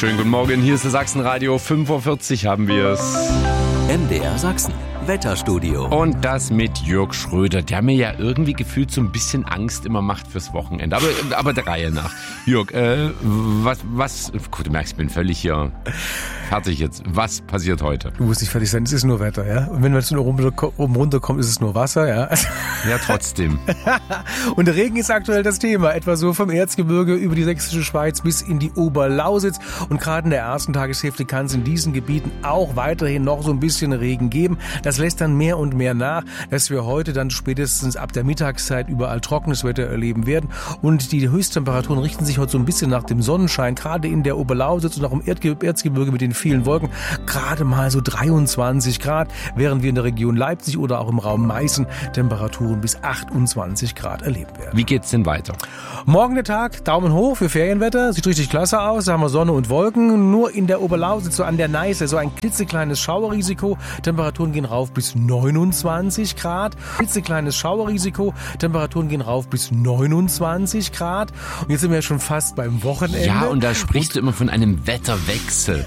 Schönen guten Morgen, hier ist das Sachsenradio. 5:40 Uhr haben wir es. MDR Sachsen, Wetterstudio. Und das mit Jörg Schröder, der mir ja irgendwie gefühlt so ein bisschen Angst immer macht fürs Wochenende. Aber der Reihe nach. Jörg, was, gut, du merkst, ich bin völlig hier fertig jetzt. Was passiert heute? Du musst nicht fertig sein, es ist nur Wetter, ja. Und wenn wir jetzt nur oben runterkommen, ist es nur Wasser, ja. Ja, trotzdem. Und der Regen ist aktuell das Thema. Etwa so vom Erzgebirge über die sächsische Schweiz bis in die Oberlausitz. Und gerade in der ersten Tageshälfte kann es in diesen Gebieten auch weiterhin noch so ein bisschen Regen geben. Das lässt dann mehr und mehr nach, dass wir heute dann spätestens ab der Mittagszeit überall trockenes Wetter erleben werden. Und die Höchsttemperaturen richten sich heute so ein bisschen nach dem Sonnenschein. Gerade in der Oberlausitz und auch im Erzgebirge mit den vielen Wolken. Gerade mal so 23 Grad, während wir in der Region Leipzig oder auch im Raum Meißen Temperaturen bis 28 Grad erleben werden. Wie geht's denn weiter? Morgen der Tag, Daumen hoch für Ferienwetter. Sieht richtig klasse aus. Da haben wir Sonne und Wolken. Nur in der Oberlausitz, so an der Neiße, so ein klitzekleines Schauerrisiko. Temperaturen gehen rauf bis 29 Grad. Klitzekleines Schauerrisiko. Temperaturen gehen rauf bis 29 Grad. Und jetzt sind wir ja schon fast beim Wochenende. Ja, und da sprichst du immer von einem Wetterwechsel.